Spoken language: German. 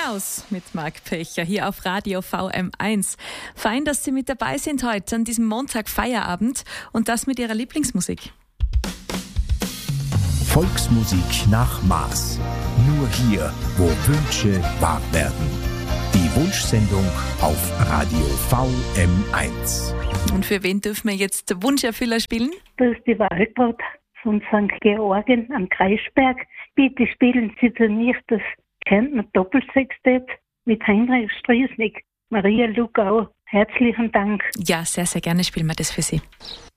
Nikolaus mit Marc Pecher hier auf Radio VM1. Fein, dass Sie mit dabei sind heute an diesem Montag Feierabend und das mit Ihrer Lieblingsmusik. Volksmusik nach Maß. Nur hier, wo Wünsche wahr werden. Die Wunschsendung auf Radio VM1. Und für wen dürfen wir jetzt Wunscherfüller spielen? Das ist die Waltraud von St. Georgen am Kreisberg. Bitte spielen Sie für mich das Kärntner Doppelsextett mit Heinrich Striesnick, Maria Lugau. Herzlichen Dank. Ja, sehr, sehr gerne spielen wir das für Sie.